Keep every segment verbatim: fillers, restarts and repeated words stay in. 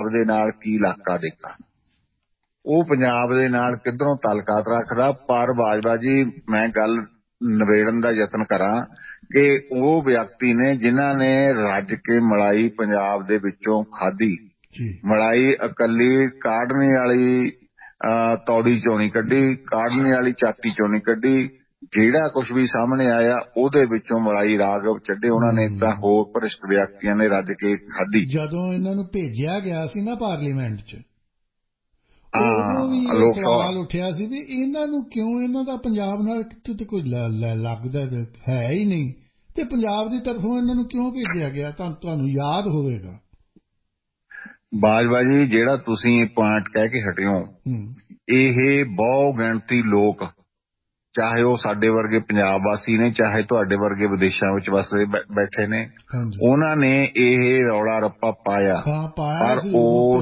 ਪੰਜਾਬ ਦੇ ਨਾਲ ਕੀ ਇਲਾਕਾ ਦੇਖਾ, ਉਹ ਪੰਜਾਬ ਦੇ ਨਾਲ ਕਿੱਧਰੋਂ ਤਾਲੁਕਾਤ ਰੱਖਦਾ। ਪਰ ਬਾਜਵਾ ਜੀ ਮੈਂ ਗੱਲ ਨਿਬੇੜਨ ਦਾ ਯਤਨ ਕਰਾਂ ਕਿ ਉਹ ਵਿਅਕਤੀ ਨੇ ਜਿਨ੍ਹਾਂ ਨੇ ਰੱਜ ਕੇ ਮਲਾਈ ਪੰਜਾਬ ਦੇ ਵਿੱਚੋਂ ਖਾਧੀ, ਮਲਾਈ ਇਕੱਲੀ ਕਾਢਣੇ ਵਾਲੀ ਅਹ ਤੌੜੀ ਚੋਂ ਨਹੀਂ ਕੱਢੀ, ਕਾਢਣੇ ਵਾਲੀ ਚਾਟੀ ਚੋਂ ਨਹੀਂ ਕੱਢੀ, ਜਿਹੜਾ ਕੁਛ ਵੀ ਸਾਹਮਣੇ ਆਇਆ ਉਹਦੇ ਵਿੱਚੋਂ ਮਲਾਈ ਰਾਘਵ ਚੱਡੇ ਉਹਨਾਂ ਨੇ ਤਾਂ ਹੋਰ ਭ੍ਰਿਸ਼ਟ ਵਿਅਕਤੀਆਂ ਨੇ ਰੱਜ ਕੇ ਖਾਧੀ। ਜਦੋਂ ਇਹਨਾਂ ਨੂੰ ਭੇਜਿਆ ਗਿਆ ਸੀ ਨਾ ਪਾਰਲੀਮੈਂਟ 'ਚ, ਉਦੋਂ ਵੀ ਇਹ ਲੋਕ ਸਵਾਲ ਉੱਠਿਆ ਸੀ ਵੀ ਇਹਨਾਂ ਨੂੰ ਕਿਉਂ, ਇਹਨਾਂ ਦਾ ਪੰਜਾਬ ਨਾਲ ਕਿਤੇ ਤੇ ਕੋਈ ਲੱਗਦਾ ਹੈ ਹੀ ਨਹੀਂ, ਤੇ ਪੰਜਾਬ ਦੀ ਤਰਫੋਂ ਇਹਨਾਂ ਨੂੰ ਕਿਉਂ ਭੇਜਿਆ ਗਿਆ, ਤਾਂ ਤੁਹਾਨੂੰ ਯਾਦ ਹੋਵੇਗਾ। ਬਾਜਵਾ ਜੀ ਜਿਹੜਾ ਤੁਸੀਂ ਪੁਆਇੰਟ ਕਹਿ ਕੇ ਹਟਿਓ, ਇਹ ਬਹੁ ਗਿਣਤੀ ਲੋਕ, ਚਾਹੇ ਉਹ ਸਾਡੇ ਵਰਗੇ ਪੰਜਾਬ ਵਾਸੀ ਨੇ, ਚਾਹੇ ਤੁਹਾਡੇ ਵਰਗੇ ਵਿਦੇਸ਼ਾਂ ਵਿੱਚ ਵਸਦੇ ਬੈਠੇ ਨੇ, ਉਹਨਾਂ ਨੇ ਇਹ ਰੌਲਾ ਰੱਪਾ ਪਾਇਆ। ਪਰ ਉਹ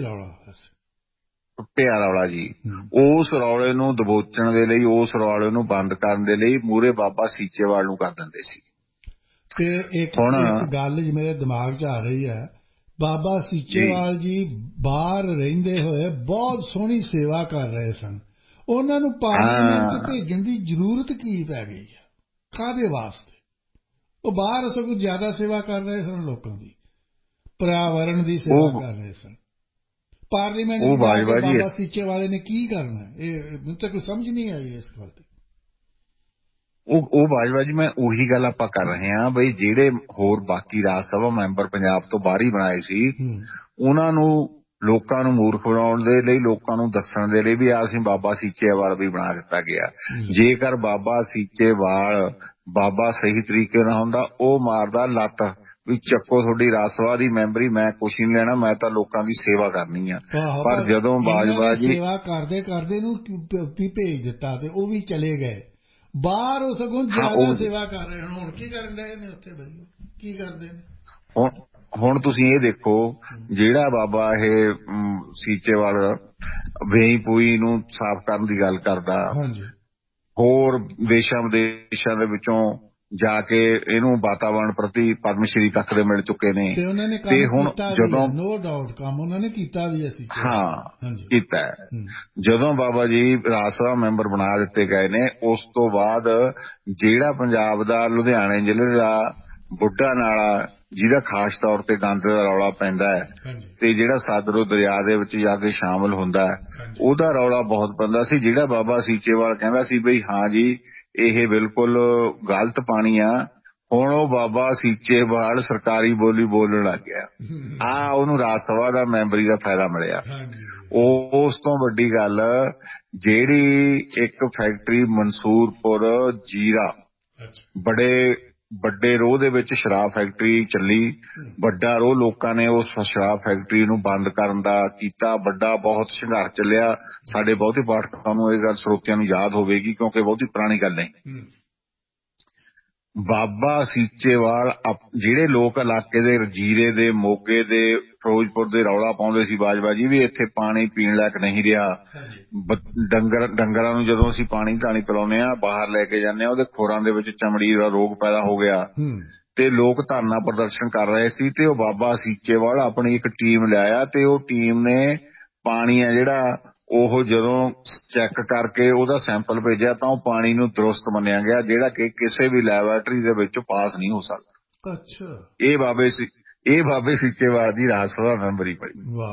ਪਿਆ ਰੌਲਾ ਜੀ, ਉਸ ਰੌਲੇ ਨੂੰ ਦਬੋਚਣ ਦੇ ਲਈ, ਉਸ ਰੌਲੇ ਨੂੰ ਬੰਦ ਕਰਨ ਦੇ ਲਈ ਮੂਹਰੇ ਬਾਬਾ ਸੀਚੇਵਾਲ ਨੂੰ ਕਰ ਦਿੰਦੇ ਸੀ। ਤੇ ਇੱਕ ਗੱਲ ਮੇਰੇ ਦਿਮਾਗ 'ਚ ਆ ਰਹੀ ਹੈ, ਬਾਬਾ ਸੀਚੇਵਾਲ ਜੀ ਬਾਹਰ ਰਹਿੰਦੇ ਹੋਏ ਬਹੁਤ ਸੋਹਣੀ ਸੇਵਾ ਕਰ ਰਹੇ ਸਨ, ਉਹਨਾਂ ਨੂੰ ਪਾਰਲੀਮੈਂਟ 'ਚ ਭੇਜਣ ਦੀ ਜ਼ਰੂਰਤ ਕੀ ਪੈ ਗਈ ਹੈ, ਕਾਹਦੇ ਵਾਸਤੇ? ਉਹ ਬਾਹਰ ਸਗੋਂ ਜ਼ਿਆਦਾ ਸੇਵਾ ਕਰ ਰਹੇ ਸਨ, ਲੋਕਾਂ ਦੀ ਪਰਿਆਵਰਣ ਦੀ ਸੇਵਾ ਕਰ ਰਹੇ ਸਨ। ਪਾਰਲੀਮੈਂਟ ਵਿੱਚ ਜਾ ਕੇ ਬਾਬਾ ਸੀਚੇਵਾਲ ਨੇ ਕੀ ਕਰਨਾ, ਇਹ ਮੈਨੂੰ ਤਾਂ ਕੋਈ ਸਮਝ ਨਹੀਂ ਆਈ ਇਸ ਗੱਲ ਤੇ। ਉਹ ਉਹ ਬਾਜਵਾ ਜੀ ਮੈਂ ਉਹੀ ਗੱਲ ਆਪਾਂ ਕਰ ਰਹੇ ਹਾਂ ਬਈ, ਜਿਹੜੇ ਹੋਰ ਬਾਕੀ ਰਾਜ ਸਭਾ ਮੈਂਬਰ ਪੰਜਾਬ ਤੋਂ ਬਾਹਰ ਹੀ ਬਣਾਏ ਸੀ, ਉਹਨਾਂ ਨੂੰ ਲੋਕਾਂ ਨੂੰ ਮੂਰਖ ਬਣਾਉਣ ਦੇ ਲਈ, ਲੋਕਾਂ ਨੂੰ ਦੱਸਣ ਦੇ ਲਈ ਵੀ ਆ ਅਸੀਂ ਬਾਬਾ ਸੀਚੇਵਾਲ ਵੀ ਬਣਾ ਦਿੱਤਾ ਗਿਆ। ਜੇਕਰ ਬਾਬਾ ਸੀਚੇਵਾਲ ਬਾਬਾ ਸਹੀ ਤਰੀਕੇ ਨਾਲ ਹੁੰਦਾ, ਉਹ ਮਾਰਦਾ ਲੱਤ ਵੀ ਚੱਕੋ ਤੁਹਾਡੀ ਰਾਜ ਸਭਾ ਦੀ ਮੈਂਬਰੀ, ਮੈਂ ਕੁਛ ਨਹੀਂ ਲੈਣਾ, ਮੈਂ ਤਾਂ ਲੋਕਾਂ ਦੀ ਸੇਵਾ ਕਰਨੀ ਆ। ਪਰ ਜਦੋਂ ਬਾਜਵਾ ਜੀ ਸੇਵਾ ਕਰਦੇ ਕਰਦੇ ਨੂੰ ਵੀ ਭੇਜ ਦਿੱਤਾ ਤੇ ਉਹ ਵੀ ਚਲੇ ਗਏ ਬਾਹਰ, ਉਹ ਸਗੋਂ ਜ਼ਿਆਦਾ ਸੇਵਾ ਕਰ ਰਹੇ ਹਨ। ਹੁਣ ਕੀ ਕਰਨ ਰਹੇ ਨੇ ਉੱਥੇ, ਬਈ ਕੀ ਕਰਦੇ ਨੇ ਹੁਣ? ਹੁਣ ਤੁਸੀਂ ਇਹ ਦੇਖੋ, ਜਿਹੜਾ ਬਾਬਾ ਇਹ ਸੀਚੇਵਾਲ ਵੇਈ ਪੂਈ ਨੂੰ ਸਾਫ਼ ਕਰਨ ਦੀ ਗੱਲ ਕਰਦਾ, ਹੋਰ ਦੇਸ਼ਾਂ ਵਿਦੇਸ਼ਾਂ ਦੇ ਵਿੱਚੋਂ ਜਾ ਕੇ ਇਹਨੂੰ ਵਾਤਾਵਰਣ ਪ੍ਰਤੀ ਪਦਮ ਸ਼੍ਰੀ ਤੱਕ ਦੇ ਮਿਲ ਚੁੱਕੇ ਨੇ, ਤੇ ਹੁਣ ਜਦੋਂ ਨੋ ਡਾਊਟ ਕੰਮ ਉਹਨਾਂ ਨੇ ਕੀਤਾ ਵੀ ਅਸੀਂ ਹਾਂ ਕੀਤਾ। ਜਦੋਂ ਬਾਬਾ ਜੀ ਰਾਜ ਸਭਾ ਮੈਂਬਰ ਬਣਾ ਦਿੱਤੇ ਗਏ ਨੇ, ਉਸ ਤੋਂ ਬਾਅਦ ਜਿਹੜਾ ਪੰਜਾਬ ਦਾ ਲੁਧਿਆਣੇ ਜ਼ਿਲ੍ਹੇ ਦਾ ਬੁੱਢਾ ਨਾਲਾ, ਜਿਹਦਾ ਖਾਸ ਤੌਰ ਤੇ ਗੰਦ ਦਾ ਰੌਲਾ ਪੈਂਦਾ ਹੈ ਤੇ ਜਿਹੜਾ ਸਤਲੁਜ ਦਰਿਆ ਦੇ ਵਿੱਚ ਜਾ ਕੇ ਸ਼ਾਮਲ ਹੁੰਦਾ ਹੈ, ਉਹਦਾ ਰੌਲਾ ਬਹੁਤ ਪੈਂਦਾ ਸੀ। ਜਿਹੜਾ ਬਾਬਾ ਸੀਚੇਵਾਲ ਕਹਿੰਦਾ ਸੀ ਬਈ ਹਾਂ ਜੀ ਇਹ ਬਿਲਕੁਲ ਗਲਤ ਪਾਣੀ ਆ, ਹੁਣ ਉਹ ਬਾਬਾ ਸੀਚੇਵਾਲ ਸਰਕਾਰੀ ਬੋਲੀ ਬੋਲਣ ਲੱਗ ਗਿਆ। ਆ ਉਹਨੂੰ ਰਾਜ ਸਭਾ ਦਾ ਮੈਂਬਰੀ ਦਾ ਫਾਇਦਾ ਮਿਲਿਆ। ਉਸ ਤੋਂ ਵੱਡੀ ਗੱਲ, ਜਿਹੜੀ ਇੱਕ ਫੈਕਟਰੀ ਮਨਸੂਰਪੁਰ ਜੀਰਾ, ਬੜੇ ਵੱਡੇ ਰੋਹ ਦੇ ਵਿੱਚ ਸ਼ਰਾਬ ਫੈਕਟਰੀ ਚੱਲੀ, ਵੱਡਾ ਰੋਹ ਲੋਕਾਂ ਨੇ ਉਸ ਸ਼ਰਾਬ ਫੈਕਟਰੀ ਨੂੰ ਬੰਦ ਕਰਨ ਦਾ ਕੀਤਾ, ਵੱਡਾ ਬਹੁਤ ਸੰਘਰਸ਼ ਚੱਲਿਆ। ਸਾਡੇ ਬਹੁਤੇ ਪਾਠਕਾਂ ਨੂੰ ਇਹ ਗੱਲ, ਸਰੋਤਿਆਂ ਨੂੰ ਯਾਦ ਹੋਵੇਗੀ ਕਿਉਂਕਿ ਬਹੁਤੀ ਪੁਰਾਣੀ ਗੱਲ ਨਹੀਂ। ਬਾਬਾ ਸੀਚੇਵਾਲ ਜਿਹੜੇ ਲੋਕ ਇਲਾਕੇ ਦੇ, ਜੀਰੇ ਦੇ, ਮੋਗੇ ਦੇ, ਫਿਰੋਜ਼ਪੁਰ ਦੇ ਰੌਲਾ ਪਾਉਂਦੇ ਸੀ ਬਾਜਵਾ ਜੀ ਵੀ ਇੱਥੇ ਪਾਣੀ ਪੀਣ ਲਾਇਕ ਨਹੀਂ ਰਿਹਾ, ਡੰਗਰ ਡੰਗਰਾਂ ਨੂੰ ਜਦੋਂ ਅਸੀਂ ਪਾਣੀ ਧਾਣੀ ਪਿਲਾਉਂਦੇ ਹਾਂ, ਬਾਹਰ ਲੈ ਕੇ ਜਾਂਦੇ ਹਾਂ, ਉਹਦੇ ਖੋਰਾਂ ਦੇ ਵਿੱਚ ਚਮੜੀ ਦਾ ਰੋਗ ਪੈਦਾ ਹੋ ਗਿਆ, ਤੇ ਲੋਕ ਧਰਨਾ ਪ੍ਰਦਰਸ਼ਨ ਕਰ ਰਹੇ ਸੀ। ਤੇ ਉਹ ਬਾਬਾ ਸੀਚੇਵਾਲ ਆਪਣੀ ਇੱਕ ਟੀਮ ਲਿਆਇਆ, ਤੇ ਉਹ ਟੀਮ ਨੇ ਪਾਣੀ ਆ ਜਿਹੜਾ ਉਹ ਜਦੋਂ ਚੈੱਕ ਕਰਕੇ ਉਹਦਾ ਸੈਂਪਲ ਭੇਜਿਆ ਤਾਂ ਉਹ ਪਾਣੀ ਨੂੰ ਦਰੁਸਤ ਮੰਨਿਆ ਗਿਆ, ਜਿਹੜਾ ਕਿ ਕਿਸੇ ਵੀ ਲੈਬਾਰਟਰੀ ਦੇ ਵਿੱਚ ਪਾਸ ਨਹੀਂ ਹੋ ਸਕਦਾ। ਅੱਛਾ, ਇਹ ਬਾਬੇ ਸੀ ਇਹ ਬਾਬੇ ਸੀਚੇਵਾਲ ਦੀ ਰਾਜ ਸਭਾ ਮੈਂਬਰੀ ਪਈ। ਵਾਹ।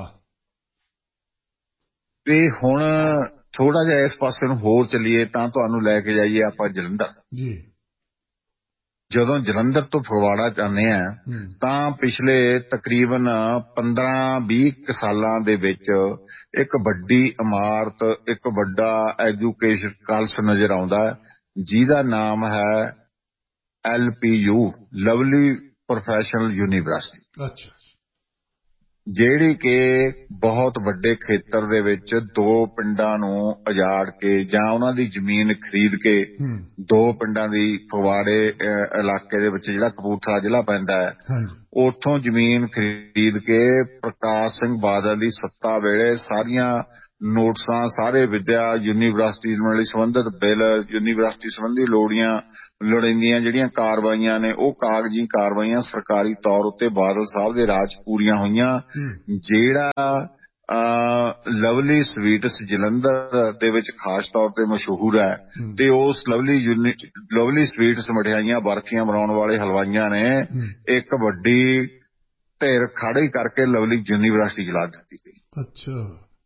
ਤੇ ਹੁਣ ਥੋੜਾ ਜਿਹਾ ਇਸ ਪਾਸੇ ਨੂੰ ਹੋਰ ਚੱਲੀਏ ਤਾਂ ਤੁਹਾਨੂੰ ਲੈ ਕੇ ਜਾਈਏ ਆਪਾਂ ਜਲੰਧਰ ਜੀ। ਜਦੋਂ ਜਲੰਧਰ ਤੋਂ ਫਗਵਾੜਾ ਜਾਂਦੇ ਆ ਤਾਂ ਪਿਛਲੇ ਤਕਰੀਬਨ ਪੰਦਰਾਂ ਵੀਹ ਸਾਲਾਂ ਦੇ ਵਿੱਚ ਇੱਕ ਵੱਡੀ ਇਮਾਰਤ, ਇੱਕ ਵੱਡਾ ਐਜੂਕੇਸ਼ਨ ਕਾਲਜ ਨਜ਼ਰ ਆਉਂਦਾ ਜਿਹਦਾ ਨਾਮ ਹੈ L P U, Lovely professional university. ਅੱਛਾ। ਜਿਹੜੀ ਕਿ ਬਹੁਤ ਵੱਡੇ ਖੇਤਰ ਦੇ ਵਿੱਚ ਦੋ ਪਿੰਡਾਂ ਨੂੰ ਉਜਾੜ ਕੇ ਜਾਂ ਉਹਨਾਂ ਦੀ ਜ਼ਮੀਨ ਖਰੀਦ ਕੇ, ਦੋ ਪਿੰਡਾਂ ਦੀ ਫਗਵਾੜੇ ਇਲਾਕੇ ਦੇ ਵਿੱਚ ਜਿਹੜਾ ਕਪੂਰਥਲਾ ਜ਼ਿਲ੍ਹਾ ਪੈਂਦਾ ਹੈ, ਉੱਥੋਂ ਜ਼ਮੀਨ ਖਰੀਦ ਕੇ ਪ੍ਰਕਾਸ਼ ਸਿੰਘ ਬਾਦਲ ਦੀ ਸੱਤਾ ਵੇਲੇ ਸਾਰੀਆਂ ਨੋਟਿਸਾਂ ਸਾਰੇ ਵਿਦਿਆ ਯੂਨੀਵਰਸਿਟੀ ਨਾਲ ਸੰਬੰਧਿਤ ਬਿੱਲ, ਯੂਨੀਵਰਸਿਟੀ ਸੰਬੰਧੀ ਲੋੜੀਆਂ ਲੋੜੀਂਦੀਆਂ ਜਿਹੜੀਆਂ ਕਾਰਵਾਈਆਂ ਨੇ ਉਹ ਕਾਗਜ਼ੀ ਕਾਰਵਾਈਆਂ ਸਰਕਾਰੀ ਤੌਰ ਉੱਤੇ ਬਾਦਲ ਸਾਹਿਬ ਦੇ ਰਾਜ ਪੂਰੀਆਂ ਹੋਈਆਂ। ਜਿਹੜਾ ਲਵਲੀ ਸਵੀਟਸ ਜਲੰਧਰ ਦੇ ਵਿੱਚ ਖਾਸ ਤੌਰ ਤੇ ਮਸ਼ਹੂਰ ਹੈ ਤੇ ਉਸ ਲਵਲੀ ਲਵਲੀ ਸਵੀਟਸ ਮਠਿਆਈਆਂ ਬਰਫੀਆਂ ਬਣਾਉਣ ਵਾਲੇ ਹਲਵਾਈਆਂ ਨੇ ਇੱਕ ਵੱਡੀ ਧਿਰ ਖੜੀ ਕਰਕੇ ਲਵਲੀ ਯੂਨੀਵਰਸਿਟੀ ਚਲਾ ਦਿੱਤੀ ਗਈ। ਅੱਛਾ।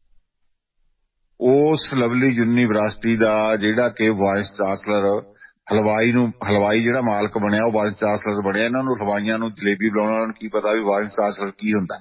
ਉਸ ਲਵਲੀ ਯੂਨੀਵਰਸਿਟੀ ਦਾ ਜਿਹੜਾ ਕਿ ਵਾਇਸ ਚਾਂਸਲਰ ਹਲਵਾਈ ਨੂੰ ਹਲਵਾਈ ਜਿਹੜਾ ਮਾਲਕ ਬਣਿਆ ਉਹ ਵਾਇਸ ਚਾਂਸਲਰ ਬਣਿਆ। ਇਹਨਾਂ ਨੂੰ ਹਲਵਾਈਆਂ ਨੂੰ ਜਲੇਬੀ ਬਣਾਉਣ ਵਾਲਿਆਂ ਨੂੰ ਕੀ ਪਤਾ ਵੀ ਵਾਇਸ ਚਾਂਸਲਰ ਕੀ ਹੁੰਦਾ।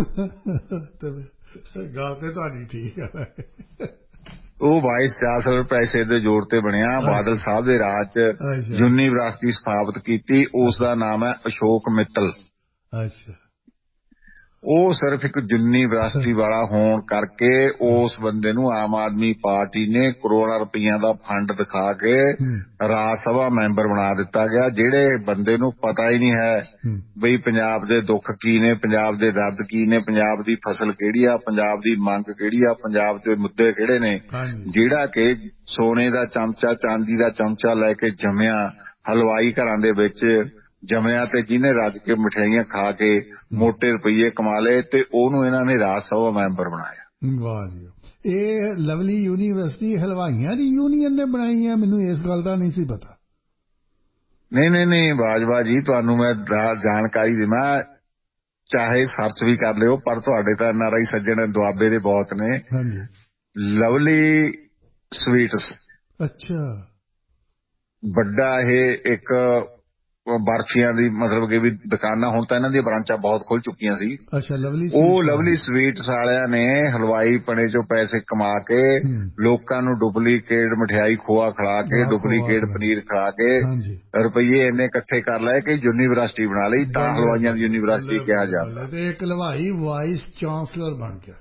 ਗੱਲ ਤੇ ਤੁਹਾਡੀ ਠੀਕ ਹੈ। ਉਹ ਵਾਇਸ ਚਾਂਸਲਰ ਪੈਸੇ ਦੇ ਜ਼ੋਰ ਤੇ ਬਣਿਆ। ਬਾਦਲ ਸਾਹਿਬ ਦੇ ਰਾਜ ਚ ਯੂਨੀਵਰਸਿਟੀ ਸਥਾਪਿਤ ਕੀਤੀ। ਉਸ ਦਾ ਨਾਮ ਹੈ ਅਸ਼ੋਕ ਮਿੱਤਲ। ਅੱਛਾ। ਉਹ ਸਿਰਫ ਇੱਕ ਯੂਨੀਵਰਸਿਟੀ ਵਾਲਾ ਹੋਣ ਕਰਕੇ ਉਸ ਬੰਦੇ ਨੂੰ ਆਮ ਆਦਮੀ ਪਾਰਟੀ ਨੇ ਕਰੋੜਾਂ ਰੁਪਈਆਂ ਦਾ ਫੰਡ ਦਿਖਾ ਕੇ ਰਾਜ ਸਭਾ ਮੈਂਬਰ ਬਣਾ ਦਿੱਤਾ ਗਿਆ। ਜਿਹੜੇ ਬੰਦੇ ਨੂੰ ਪਤਾ ਹੀ ਨਹੀਂ ਹੈ ਬਈ ਪੰਜਾਬ ਦੇ ਦੁੱਖ ਕੀ ਨੇ, ਪੰਜਾਬ ਦੇ ਦਰਦ ਕੀ ਨੇ, ਪੰਜਾਬ ਦੀ ਫਸਲ ਕਿਹੜੀ ਆ, ਪੰਜਾਬ ਦੀ ਮੰਗ ਕਿਹੜੀ ਆ, ਪੰਜਾਬ ਦੇ ਮੁੱਦੇ ਕਿਹੜੇ ਨੇ, ਜਿਹੜਾ ਕਿ ਸੋਨੇ ਦਾ ਚਮਚਾ ਚਾਂਦੀ ਦਾ ਚਮਚਾ ਲੈ ਕੇ ਜੰਮਿਆ ਹਲਵਾਈ ਘਰਾਂ ਦੇ ਵਿੱਚ ਜੰਮਿਆ ਤੇ ਜਿਹਨੇ ਰੱਜ ਕੇ ਮਠਿਆਈਆਂ ਖਾ ਕੇ ਮੋਟੇ ਰੁਪਈਏ ਕਮਾ ਲਏ ਤੇ ਉਹਨੂੰ ਇਹਨਾਂ ਨੇ ਰਾਜ ਸਭਾ ਮੈਂਬਰ ਬਣਾਇਆ। ਵਾਹ ਜੀ। ਇਹ ਲਵਲੀ ਯੂਨੀਵਰਸਿਟੀ ਹਲਵਾਈਆਂ ਦੀ ਯੂਨੀਅਨ ਨੇ ਬਣਾਈ ਹੈ? ਮੈਨੂੰ ਇਸ ਗੱਲ ਦਾ ਨਹੀਂ ਸੀ ਪਤਾ। ਨਹੀਂ ਨਹੀਂ ਨਹੀਂ ਬਾਜਵਾ ਜੀ, ਤੁਹਾਨੂੰ ਮੈਂ ਜਾਣਕਾਰੀ ਦੇਵਾਂ, ਚਾਹੇ ਸਰਚ ਵੀ ਕਰ ਲਿਓ, ਪਰ ਤੁਹਾਡੇ ਤਾਂ ਐਨ ਆਰ ਆਈ ਸੱਜਣ ਦੁਆਬੇ ਦੇ ਬਹੁਤ ਨੇ। ਲਵਲੀ ਸਵੀਟਸ ਅੱਛਾ ਵੱਡਾ ਇਹ ਇੱਕ ਬਰਫੀਆਂ ਦੀ ਮਤਲਬ ਕਿ ਵੀ ਦੁਕਾਨਾਂ ਹੁਣ ਤਾਂ ਇਹਨਾਂ ਦੀਆਂ ਬ੍ਰਾਂਚਾਂ ਬਹੁਤ ਖੁੱਲ ਚੁੱਕੀਆਂ ਸੀ। ਅੱਛਾ। ਲਵਲੀ ਉਹ ਲਵਲੀ ਸਵੀਟਸ ਵਾਲਿਆਂ ਨੇ ਹਲਵਾਈ ਪਣੇ ਚੋਂ ਪੈਸੇ ਕਮਾ ਕੇ ਲੋਕਾਂ ਨੂੰ ਡੁਪਲੀਕੇਟ ਮਠਿਆਈ ਖੋਆ ਖਿਲਾ ਕੇ ਡੁਪਲੀਕੇਟ ਪਨੀਰ ਖਿਲਾ ਕੇ ਰੁਪਈਏ ਇੰਨੇ ਇਕੱਠੇ ਕਰ ਲਏ ਕਿ ਯੂਨੀਵਰਸਿਟੀ ਬਣਾ ਲਈ। ਤਾਂ ਹਲਵਾਈਆਂ ਦੀ ਯੂਨੀਵਰਸਿਟੀ ਕਿਹਾ ਜਾਂਦਾ। ਤੇ ਇੱਕ ਹਲਵਾਈ ਵਾਈਸ ਚਾਂਸਲਰ ਬਣ ਗਿਆ।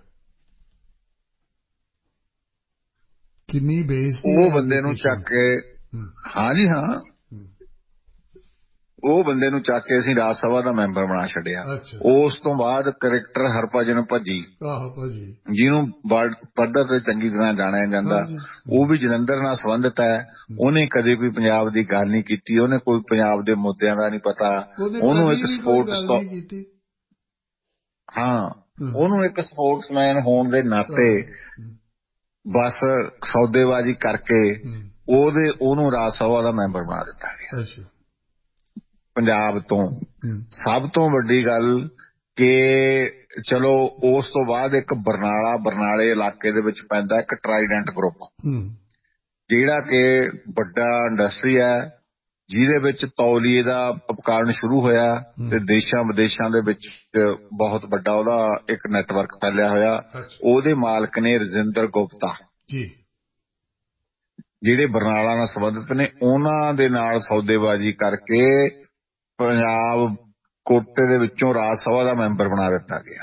ਕਿੰਨੀ ਬੇਇੱਜ਼ਤੀ। ਉਹ ਬੰਦੇ ਨੂੰ ਚੱਕ ਕੇ ਹਾਂ ਜੀ ਹਾਂ ਉਹ ਬੰਦੇ ਨੂੰ ਚੱਕ ਕੇ ਅਸੀਂ ਰਾਜ ਸਭਾ ਦਾ ਮੈਂਬਰ ਬਣਾ ਛੱਡਿਆ। ਉਸ ਤੋਂ ਬਾਅਦ ਕ੍ਰਿਕਟਰ ਹਰਭਜਨ ਭੱਜੀ ਜਿਹਨੂੰ ਵਰਲਡ ਪੱਧਰ ਤੇ ਚੰਗੀ ਤਰ੍ਹਾਂ ਜਾਣਿਆ ਜਾਂਦਾ, ਉਹ ਵੀ ਜਲੰਧਰ ਨਾਲ ਸੰਬੰਧਿਤ ਹੈ। ਉਹਨੇ ਕਦੇ ਕੋਈ ਪੰਜਾਬ ਦੀ ਗੱਲ ਨਹੀਂ ਕੀਤੀ, ਉਹਨੇ ਕੋਈ ਪੰਜਾਬ ਦੇ ਮੁੱਦਿਆਂ ਦਾ ਨਹੀਂ ਪਤਾ। ਉਹਨੂੰ ਇੱਕ ਸਪੋਰਟਸ ਹਾਂ ਉਹਨੂੰ ਇੱਕ ਸਪੋਰਟਸਮੈਨ ਹੋਣ ਦੇ ਨਾਤੇ ਬਸ ਸੌਦੇਬਾਜ਼ੀ ਕਰਕੇ ਉਹਦੇ ਉਹਨੂੰ ਰਾਜ ਸਭਾ ਦਾ ਮੈਂਬਰ ਬਣਾ ਦਿੱਤਾ ਗਿਆ। ਪੰਜਾਬ ਤੋਂ ਸਭ ਤੋਂ ਵੱਡੀ ਗੱਲ ਕਿ ਚਲੋ ਉਸ ਤੋਂ ਬਾਅਦ ਇੱਕ ਬਰਨਾਲਾ ਬਰਨਾਲੇ ਇਲਾਕੇ ਦੇ ਵਿੱਚ ਪੈਂਦਾ ਇੱਕ ਟਰਾਈਡੈਂਟ ਗਰੁੱਪ, ਜਿਹੜਾ ਕਿ ਵੱਡਾ ਇੰਡਸਟਰੀ ਹੈ ਜਿਹਦੇ ਵਿੱਚ ਤੌਲੀਏ ਦਾ ਉਪਕਰਨ ਸ਼ੁਰੂ ਹੋਇਆ ਤੇ ਦੇਸ਼ਾਂ ਵਿਦੇਸ਼ਾਂ ਦੇ ਵਿੱਚ ਬਹੁਤ ਵੱਡਾ ਉਹਦਾ ਇੱਕ ਨੈਟਵਰਕ ਫੈਲਿਆ ਹੋਇਆ। ਉਹਦੇ ਮਾਲਕ ਨੇ ਰਜਿੰਦਰ ਗੁਪਤਾ ਜਿਹੜੇ ਬਰਨਾਲਾ ਨਾਲ ਸੰਬੰਧਿਤ ਨੇ। ਉਹਨਾਂ ਦੇ ਨਾਲ ਸੌਦੇਬਾਜ਼ੀ ਕਰਕੇ ਪੰਜਾਬ ਕੋਟੇ ਦੇ ਵਿੱਚੋਂ ਰਾਜ ਸਭਾ ਦਾ ਮੈਂਬਰ ਬਣਾ ਦਿੱਤਾ ਗਿਆ।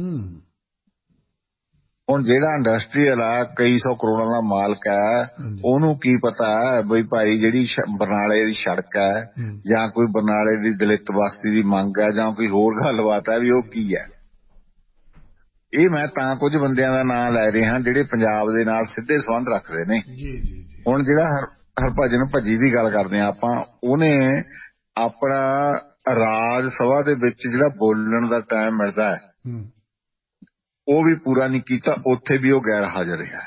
ਹੁਣ ਜਿਹੜਾ ਇੰਡਸਟਰੀਅਲ ਆ ਕਈ ਸੌ ਕਰੋੜਾਂ ਦਾ ਮਾਲਕ ਹੈ, ਉਹਨੂੰ ਕੀ ਪਤਾ ਬਈ ਭਾਈ ਜਿਹੜੀ ਬਰਨਾਲੇ ਦੀ ਸੜਕ ਹੈ ਜਾਂ ਕੋਈ ਬਰਨਾਲੇ ਦੀ ਦਲਿਤ ਬਸਤੀ ਦੀ ਮੰਗ ਹੈ ਜਾਂ ਕੋਈ ਹੋਰ ਗੱਲਬਾਤ ਹੈ ਵੀ ਉਹ ਕੀ ਹੈ। ਇਹ ਮੈਂ ਤਾਂ ਕੁਝ ਬੰਦਿਆਂ ਦਾ ਨਾਂ ਲੈ ਰਿਹਾ ਜਿਹੜੇ ਪੰਜਾਬ ਦੇ ਨਾਲ ਸਿੱਧੇ ਸੰਬੰਧ ਰੱਖਦੇ ਨੇ। ਹੁਣ ਜਿਹੜਾ ਹਰਭਜਨ ਭੱਜੀ ਦੀ ਗੱਲ ਕਰਦੇ ਹਾਂ ਆਪਾਂ, ਉਹਨੇ ਆਪਣਾ ਰਾਜ ਸਭਾ ਦੇ ਵਿੱਚ ਜਿਹੜਾ ਬੋਲਣ ਦਾ ਟਾਈਮ ਮਿਲਦਾ ਹੈ ਉਹ ਵੀ ਪੂਰਾ ਨਹੀਂ ਕੀਤਾ। ਉੱਥੇ ਵੀ ਉਹ ਗੈਰ ਹਾਜ਼ਰ ਰਿਹਾ।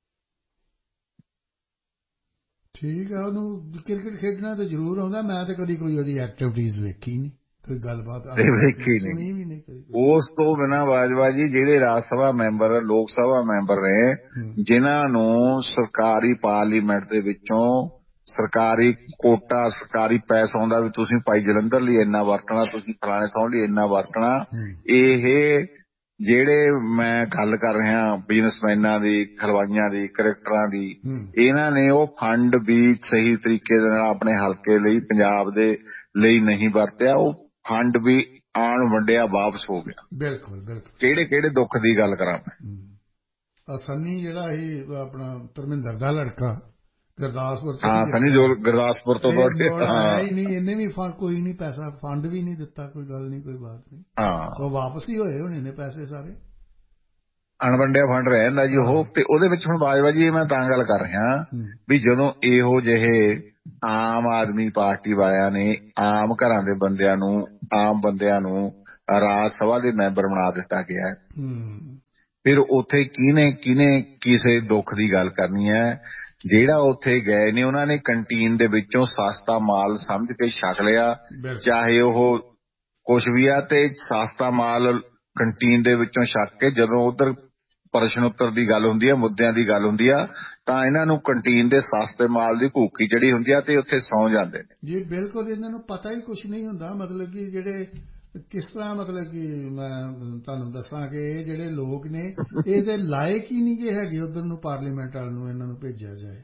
ਠੀਕ ਹੈ। ਉਹਨੂੰ ਕ੍ਰਿਕਟ ਖੇਡਣਾ ਤਾਂ ਜ਼ਰੂਰ ਆਉਂਦਾ। ਮੈਂ ਤਾਂ ਕਦੀ ਕੋਈ ਉਹਦੀ ਐਕਟੀਵਿਟੀਜ਼ ਵੇਖੀ ਨਹੀਂ, ਕੋਈ ਗੱਲਬਾਤ ਵੇਖੀ ਨਹੀਂ। ਉਸ ਤੋਂ ਬਿਨਾਂ ਬਾਜਵਾ ਜੀ ਜਿਹੜੇ ਰਾਜ ਸਭਾ ਮੈਂਬਰ ਲੋਕ ਸਭਾ ਮੈਂਬਰ ਨੇ ਜਿਨ੍ਹਾਂ ਨੂੰ ਸਰਕਾਰੀ ਪਾਰਲੀਮੈਂਟ ਦੇ ਵਿੱਚੋਂ ਸਰਕਾਰੀ ਕੋਟਾ ਸਰਕਾਰੀ ਪੈਸਾ ਆਉਂਦਾ ਵੀ ਤੁਸੀਂ ਭਾਈ ਜਲੰਧਰ ਲਈ ਇੰਨਾ ਵਰਤਣਾ, ਤੁਸੀਂ ਫਲਾਣੇ ਥਾਂ ਲਈ ਇੰਨਾ ਵਰਤਣਾ, ਇਹ ਜਿਹੜੇ ਮੈਂ ਗੱਲ ਕਰ ਰਿਹਾ ਬਿਜ਼ਨਸਮੈਨਾਂ ਦੀ, ਹਲਵਾਈਆਂ ਦੀ, ਕ੍ਰਿਕਟਰਾਂ ਦੀ, ਇਹਨਾਂ ਨੇ ਉਹ ਫੰਡ ਵੀ ਸਹੀ ਤਰੀਕੇ ਦੇ ਨਾਲ ਆਪਣੇ ਹਲਕੇ ਲਈ ਪੰਜਾਬ ਦੇ ਲਈ ਨਹੀਂ ਵਰਤਿਆ। ਉਹ ਫੰਡ ਵੀ ਆਣ ਵੰਡਿਆ ਵਾਪਸ ਹੋ ਗਿਆ। ਬਿਲਕੁਲ ਬਿਲਕੁਲ। ਕਿਹੜੇ ਕਿਹੜੇ ਦੁੱਖ ਦੀ ਗੱਲ ਕਰਾਂ ਮੈਂ। ਸੰਨੀ ਜਿਹੜਾ ਇਹ ਆਪਣਾ ਧਰਮਿੰਦਰ ਦਾ ਲੜਕਾ ਗੁਰਦਾਸਪੁਰ ਤੋਂ, ਹਾਂ ਸੰਨੀ ਦਿਓਲ ਗੁਰਦਾਸਪੁਰ ਤੋਂ ਹੀ ਨਹੀਂ, ਇਹਨੇ ਵੀ ਕੋਈ ਨਹੀਂ ਪੈਸਾ ਫੰਡ ਵੀ ਨਹੀਂ ਦਿੱਤਾ, ਕੋਈ ਗੱਲ ਨਹੀਂ, ਕੋਈ ਬਾਤ ਨਹੀਂ। ਉਹ ਵਾਪਸ ਹੀ ਹੋਏ ਹੋਣੇ ਨੇ ਪੈਸੇ ਸਾਰੇ। ਅਣਵੰਡਿਆ ਫੰਡ ਰਹਿ ਜਾਂਦਾ ਜੀ ਉਹ। ਤੇ ਉਹਦੇ ਵਿੱਚ ਹੁਣ ਬਾਜਵਾ ਜੀ ਮੈਂ ਤਾਂ ਗੱਲ ਕਰ ਰਿਹਾ ਵੀ ਜਦੋਂ ਇਹੋ ਜਿਹੇ ਆਮ ਆਦਮੀ ਪਾਰਟੀ ਵਾਲਿਆਂ ਨੇ ਆਮ ਘਰਾਂ ਦੇ ਬੰਦਿਆਂ ਨੂੰ ਆਮ ਬੰਦਿਆਂ ਨੂੰ ਰਾਜ ਸਭਾ ਦੇ ਮੈਂਬਰ ਬਣਾ ਦਿੱਤਾ ਗਿਆ, ਫਿਰ ਉੱਥੇ ਕਿਹਨੇ ਕਿਹਨੇ ਕਿਸੇ ਦੁੱਖ ਦੀ ਗੱਲ ਕਰਨੀ ਹੈ। ਜਿਹੜਾ ਉੱਥੇ ਗਏ ਨੇ ਉਹਨਾਂ ਨੇ ਕੰਟੀਨ ਦੇ ਵਿੱਚੋਂ ਸਸਤਾ ਮਾਲ ਸਮਝ ਕੇ ਛਕ ਲਿਆ, ਚਾਹੇ ਉਹ ਕੁਛ ਵੀ ਆ, ਤੇ ਸਸਤਾ ਮਾਲ ਕੰਟੀਨ ਦੇ ਵਿੱਚੋਂ ਛਕ ਕੇ ਜਦੋਂ ਉਧਰ ਪ੍ਰਸ਼ਨ ਉੱਤਰ ਦੀ ਗੱਲ ਹੁੰਦੀ ਆ, ਮੁੱਦਿਆਂ ਦੀ ਗੱਲ ਹੁੰਦੀ ਆ, ਤਾਂ ਇਹਨਾਂ ਨੂੰ ਕੰਟੀਨ ਦੇ ਸਸਤੇ ਮਾਲ ਦੀ ਭੂਖੀ ਚੜੀ ਹੁੰਦੀ ਆ ਤੇ ਉੱਥੇ ਸੌਂ ਜਾਂਦੇ ਨੇ ਜੀ। ਬਿਲਕੁਲ, ਇਹਨਾਂ ਨੂੰ ਪਤਾ ਹੀ ਕੁਛ ਨਹੀਂ ਹੁੰਦਾ। ਮਤਲਬ ਕਿ ਜਿਹੜੇ ਕਿਸ ਤਰ੍ਹਾਂ, ਮਤਲਬ ਕਿ ਮੈਂ ਤੁਹਾਨੂੰ ਦੱਸਾਂ ਕਿ ਇਹ ਜਿਹੜੇ ਲੋਕ ਨੇ ਇਹਦੇ ਲਾਇਕ ਹੀ ਨਹੀਂ ਗੇ ਹੈਗੇ ਉਧਰ ਨੂੰ ਪਾਰਲੀਮੈਂਟ ਵਾਲ ਨੂੰ ਇਹਨਾਂ ਨੂੰ ਭੇਜਿਆ ਜਾਏ।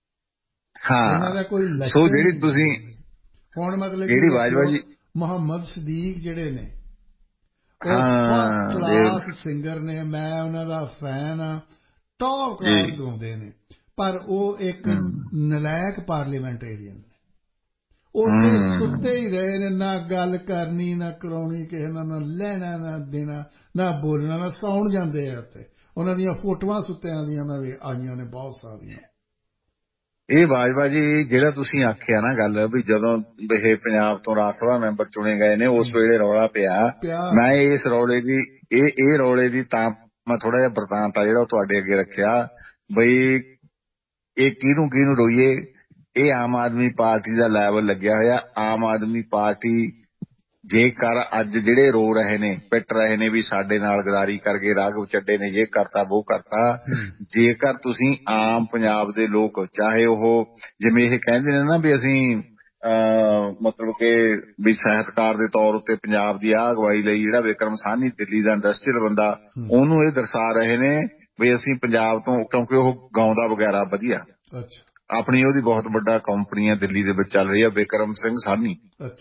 ਇਹਨਾਂ ਦਾ ਕੋਈ ਲੱਛਣ ਜਿਹੜੀ ਤੁਸੀਂ ਹੁਣ ਮਤਲਬ ਜਿਹੜੀ ਬਾਜਵਾ ਜੀ ਮੁਹੰਮਦ ਸਦੀਕ ਜਿਹੜੇ ਨੇ ਉਹ ਫਸਟ ਕਲਾਸ ਸਿੰਗਰ ਨੇ, ਮੈਂ ਉਹਨਾਂ ਦਾ ਫੈਨ ਆ, ਟੌਪ ਕਲਾਸ ਗਾਉਂਦੇ ਨੇ, ਪਰ ਉਹ ਇੱਕ ਨਲਾਇਕ ਪਾਰਲੀਮੈਂਟੇਰੀਅਨ ਨੇ। ਉੱਥੇ ਸੁੱਤੇ ਹੀ ਰਹੇ ਨੇ, ਨਾ ਗੱਲ ਕਰਨੀ ਨਾ ਕਰਾਉਣੀ ਕਿਸੇ ਨਾਲ, ਨਾ ਲੈਣਾ ਨਾ ਦੇਣਾ ਨਾ ਬੋਲਣਾ, ਨਾ ਸੌਣ ਜਾਂਦੇ ਆ ਉੱਥੇ। ਉਹਨਾਂ ਦੀਆਂ ਫੋਟੋਆਂ ਸੁੱਤਿਆਂ ਦੀਆਂ ਮੈਂ ਆਈਆਂ ਨੇ ਬਹੁਤ ਸਾਰੀਆਂ। ਇਹ ਬਾਜਵਾ ਜੀ ਜਿਹੜਾ ਤੁਸੀਂ ਆਖਿਆ ਨਾ ਗੱਲ ਵੀ ਜਦੋਂ ਇਹ ਪੰਜਾਬ ਤੋਂ ਰਾਜ ਸਭਾ ਮੈਂਬਰ ਚੁਣੇ ਗਏ ਨੇ ਉਸ ਵੇਲੇ ਰੌਲਾ ਪਿਆ, ਮੈਂ ਇਸ ਰੌਲੇ ਦੀ ਇਹ ਇਹ ਰੌਲੇ ਦੀ ਤਾਂ ਮੈਂ ਥੋੜਾ ਜਿਹਾ ਬਰਤਾਂਤ ਆ ਜਿਹੜਾ ਉਹ ਤੁਹਾਡੇ ਅੱਗੇ ਰੱਖਿਆ ਬਈ ਇਹ ਕਿਹਨੂੰ ਕਿਹਨੂੰ ਰੋਈਏ। ਇਹ ਆਮ ਆਦਮੀ ਪਾਰਟੀ ਦਾ ਲੈਵਲ ਲੱਗਿਆ ਹੋਇਆ। ਆਮ ਆਦਮੀ ਪਾਰਟੀ ਜੇਕਰ ਅੱਜ ਜਿਹੜੇ ਰੋ ਰਹੇ ਨੇ, ਪਿੱਟ ਰਹੇ ਨੇ ਵੀ ਸਾਡੇ ਨਾਲ ਗਦਾਰੀ ਕਰਕੇ ਰਾਘਵ ਚੱਡੇ ਨੇ ਇਹ ਕਰਤਾ ਉਹ ਕਰਤਾ, ਜੇਕਰ ਤੁਸੀਂ ਆਮ ਪੰਜਾਬ ਦੇ ਲੋਕ, ਚਾਹੇ ਉਹ ਜਿਵੇਂ ਇਹ ਕਹਿੰਦੇ ਨੇ ਨਾ ਵੀ ਅਸੀਂ ਅਹ ਮਤਲਬ ਕਿ ਵੀ ਸਾਹਿਤਕਾਰ ਦੇ ਤੌਰ ਉੱਤੇ ਪੰਜਾਬ ਦੀ ਆਹ ਅਗਵਾਈ ਲਈ ਜਿਹੜਾ ਵਿਕਰਮ ਸਾਹਨੀ ਦਿੱਲੀ ਦਾ ਇੰਡਸਟਰੀਅਲ ਬੰਦਾ, ਉਹਨੂੰ ਇਹ ਦਰਸਾ ਰਹੇ ਨੇ ਵੀ ਅਸੀਂ ਪੰਜਾਬ ਤੋਂ, ਕਿਉਂਕਿ ਉਹ ਗਾਉਂਦਾ ਵਗੈਰਾ ਵਧੀਆ, ਆਪਣੀ ਉਹਦੀ ਬਹੁਤ ਵੱਡਾ ਕੰਪਨੀਆਂ ਦਿੱਲੀ ਦੇ ਵਿੱਚ ਚੱਲ ਰਹੀ ਆ, ਵਿਕਰਮ ਸਿੰਘ ਸਾਹਨੀ,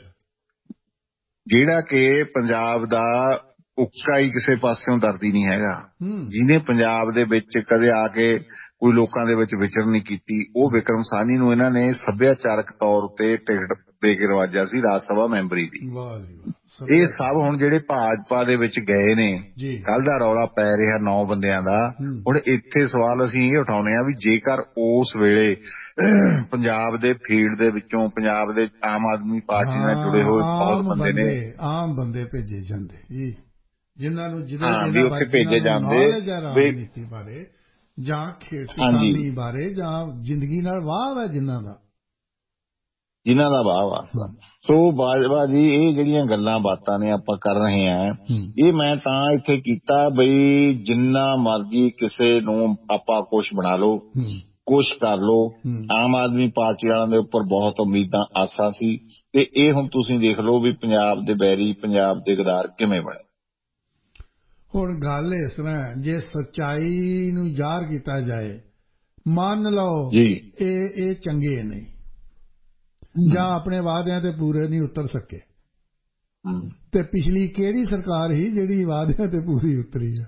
ਜਿਹੜਾ ਕਿ ਪੰਜਾਬ ਦਾ ਉੱਕਾ ਹੀ ਕਿਸੇ ਪਾਸਿਓਂ ਦਰਦੀ ਨਹੀਂ ਹੈਗਾ, ਜਿਹਨੇ ਪੰਜਾਬ ਦੇ ਵਿੱਚ ਕਦੇ ਆ ਕੇ ਕੋਈ ਲੋਕਾਂ ਦੇ ਵਿੱਚ ਵਿਚਰ ਨਹੀਂ ਕੀਤੀ। ਉਹ ਵਿਕਰਮ ਸਾਹਨੀ ਨੂੰ ਇਹਨਾਂ ਨੇ ਸੱਭਿਆਚਾਰਕ ਤੌਰ ਉੱਤੇ ਟਿਕਟ ਦੇ ਕੇ ਨਵਾਜਿਆ ਸੀ ਰਾਜ ਸਭਾ ਮੈਂਬਰੀ ਦੀ। ਇਹ ਸਭ ਹੁਣ ਜਿਹੜੇ ਭਾਜਪਾ ਦੇ ਵਿੱਚ ਗਏ ਨੇ, ਕੱਲ ਦਾ ਰੌਲਾ ਪੈ ਰਿਹਾ ਨੌ ਬੰਦਿਆਂ ਦਾ। ਹੁਣ ਇੱਥੇ ਸਵਾਲ ਅਸੀਂ ਇਹ ਉਠਾਉਂਦੇ ਹਾਂ ਵੀ ਜੇਕਰ ਉਸ ਵੇਲੇ ਪੰਜਾਬ ਦੇ ਫੀਲਡ ਦੇ ਵਿੱਚੋਂ ਪੰਜਾਬ ਦੇ ਆਮ ਆਦਮੀ ਪਾਰਟੀ ਨਾਲ ਜੁੜੇ ਹੋਏ ਬਹੁਤ ਬੰਦੇ ਨੇ, ਆਮ ਬੰਦੇ ਭੇਜੇ ਜਾਂਦੇ ਜੀ, ਜਿਨ੍ਹਾਂ ਨੂੰ ਜਿਹਦੇ ਉੱਥੇ ਭੇਜੇ ਜਾਂਦੇ ਰਾਜਨੀਤੀ ਬਾਰੇ ਜਾਂ ਖੇਤੀਬਾੜੀ ਬਾਰੇ ਜਾਂ ਜ਼ਿੰਦਗੀ ਨਾਲ ਵਾਹ ਹੈ ਜਿਨ੍ਹਾਂ ਦਾ ਜਿਨ੍ਹਾਂ ਦਾ ਵਾਹ ਵਾ। ਸੋ ਬਾਜਵਾ ਜੀ ਇਹ ਜਿਹੜੀਆਂ ਗੱਲਾਂ ਬਾਤਾਂ ਨੇ ਆਪਾਂ ਕਰ ਰਹੇ ਹਾਂ, ਇਹ ਮੈਂ ਤਾਂ ਇੱਥੇ ਕੀਤਾ ਬਈ ਜਿੰਨਾ ਮਰਜ਼ੀ ਕਿਸੇ ਨੂੰ ਆਪਾਂ ਕੁਛ ਬਣਾ ਲਓ, ਕੁਛ ਕਰ ਲਓ। ਆਮ ਆਦਮੀ ਪਾਰਟੀ ਵਾਲਿਆਂ ਦੇ ਉੱਪਰ ਬਹੁਤ ਉਮੀਦਾਂ ਆਸਾਂ ਸੀ, ਤੇ ਇਹ ਹੁਣ ਤੁਸੀਂ ਦੇਖ ਲਓ ਵੀ ਪੰਜਾਬ ਦੇ ਬੈਰੀ, ਪੰਜਾਬ ਦੇ ਗਦਾਰ ਕਿਵੇਂ ਬਣੇ। ਹੁਣ ਗੱਲ ਇਸ ਤਰ੍ਹਾਂ, ਜੇ ਸੱਚਾਈ ਨੂੰ ਜ਼ਾਹਰ ਕੀਤਾ ਜਾਏ, ਮੰਨ ਲਓ ਇਹ ਇਹ ਚੰਗੇ ਨਹੀਂ ਜਾਂ ਆਪਣੇ ਵਾਅਦਿਆਂ ਤੇ ਪੂਰੇ ਨਹੀਂ ਉਤਰ ਸਕੇ, ਤੇ ਪਿਛਲੀ ਕਿਹੜੀ ਸਰਕਾਰ ਸੀ ਜਿਹੜੀ ਵਾਅਦਿਆਂ ਤੇ ਪੂਰੀ ਉਤਰੀ ਆ?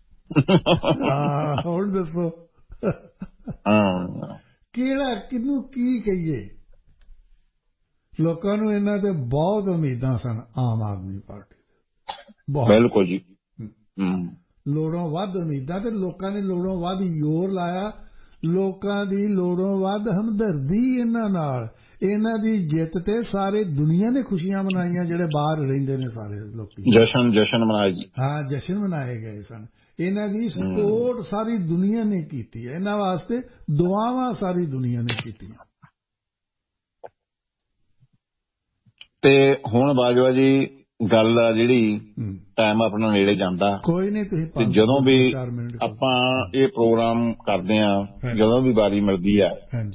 ਹਾਂ ਹੁਣ ਦੱਸੋ ਕਿਹੜਾ, ਕਿਹਨੂੰ ਕੀ ਕਹੀਏ? ਲੋਕਾਂ ਨੂੰ ਇਹਨਾਂ ਤੇ ਬਹੁਤ ਉਮੀਦਾਂ ਸਨ ਆਮ ਆਦਮੀ ਪਾਰਟੀ ਦੇ, ਬਿਲਕੁਲ ਜੀ, ਲੋੜੋਂ ਵੱਧ ਉਮੀਦਾਂ, ਤੇ ਲੋਕਾਂ ਨੇ ਲੋੜੋਂ ਵੱਧ ਜ਼ੋਰ ਲਾਇਆ। ਲੋਕਾਂ ਦੀ ਲੋੜੋਂ ਵੱਧ ਹਮਦਰਦੀ ਇਹਨਾਂ ਨਾਲ, ਇਹਨਾਂ ਦੀ ਜਿੱਤ ਤੇ ਸਾਰੇ ਦੁਨੀਆ ਨੇ ਖੁਸ਼ੀਆਂ ਮਨਾਈਆਂ, ਜਿਹੜੇ ਬਾਹਰ ਰਹਿੰਦੇ ਨੇ ਸਾਰੇ ਲੋਕ ਜਸ਼ਨ ਜਸ਼ਨ ਮਨਾਏ ਜੀ। ਹਾਂ ਜਸ਼ਨ ਮਨਾਏ ਗਏ ਸਨ। ਇਹਨਾਂ ਦੀ ਸਪੋਰਟ ਸਾਰੀ ਦੁਨੀਆ ਨੇ ਕੀਤੀ ਹੈ, ਇਹਨਾਂ ਵਾਸਤੇ ਦੁਆਵਾਂ ਸਾਰੀ ਦੁਨੀਆ ਨੇ ਕੀਤੀਆਂ। ਤੇ ਹੁਣ ਬਾਜਵਾ ਜੀ ਗੱਲ ਆ ਜਿਹੜੀ, ਟਾਈਮ ਆਪਣਾ ਨੇੜੇ ਜਾਂਦਾ, ਕੋਈ ਨਹੀਂ ਤੁਸੀਂ ਜਦੋਂ ਵੀ ਆਪਾਂ ਇਹ ਪ੍ਰੋਗਰਾਮ ਕਰਦੇ ਹਾਂ, ਜਦੋਂ ਵੀ ਵਾਰੀ ਮਿਲਦੀ ਆ